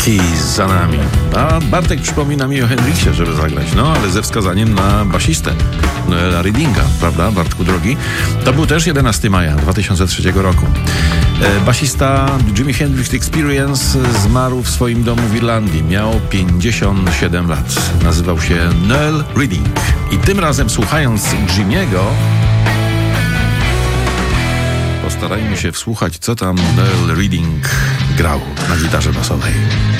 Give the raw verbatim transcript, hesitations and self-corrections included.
Keys za nami. A Bartek przypomina mi o Hendrixie, żeby zagrać. No, ale ze wskazaniem na basistę Noela Readinga, prawda, Bartku drogi? To był też jedenastego maja dwa tysiące trzeciego roku. E, basista Jimi Hendrix Experience zmarł w swoim domu w Irlandii. Miał pięćdziesiąt siedem lat. Nazywał się Noel Reading. I tym razem, słuchając Jimiego, postarajmy się wsłuchać, co tam Noel Reading grał na gitarze basowej.